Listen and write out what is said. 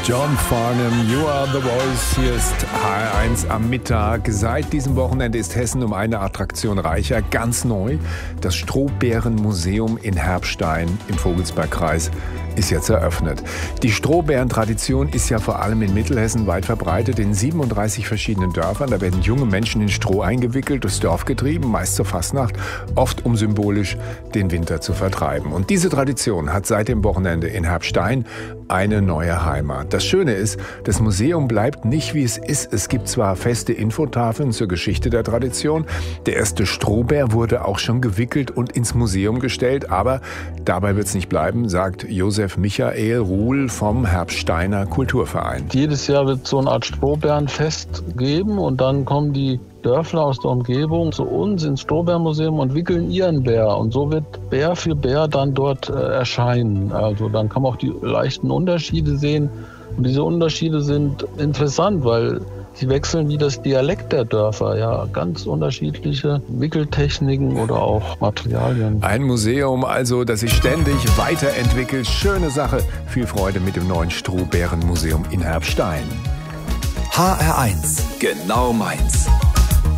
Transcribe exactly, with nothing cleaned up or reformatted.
John Farnham, You Are the Voice. Hier ist H R eins am Mittag. Seit diesem Wochenende ist Hessen um eine Attraktion reicher. Ganz neu. Das Strohbärenmuseum in Herbstein im Vogelsbergkreis ist jetzt eröffnet. Die Strohbärentradition ist ja vor allem in Mittelhessen weit verbreitet, in siebenunddreißig verschiedenen Dörfern. Da werden junge Menschen in Stroh eingewickelt, durchs Dorf getrieben, meist zur Fastnacht, oft um symbolisch den Winter zu vertreiben. Und diese Tradition hat seit dem Wochenende in Herbstein eine neue Heimat. Das Schöne ist, das Museum bleibt nicht, wie es ist. Es gibt zwar feste Infotafeln zur Geschichte der Tradition. Der erste Strohbär wurde auch schon gewickelt und ins Museum gestellt. Aber dabei wird es nicht bleiben, sagt Josef Michael Ruhl vom Herbsteiner Kulturverein. Jedes Jahr wird so eine Art Strohbärenfest geben und dann kommen die Dörfler aus der Umgebung zu uns ins Strohbärenmuseum und wickeln ihren Bär. Und so wird Bär für Bär dann dort äh, erscheinen. Also dann kann man auch die leichten Unterschiede sehen. Und diese Unterschiede sind interessant, weil sie wechseln wie das Dialekt der Dörfer. Ja, ganz unterschiedliche Wickeltechniken oder auch Materialien. Ein Museum also, das sich ständig weiterentwickelt. Schöne Sache. Viel Freude mit dem neuen Strohbärenmuseum in Herbstein. H R eins. Genau meins.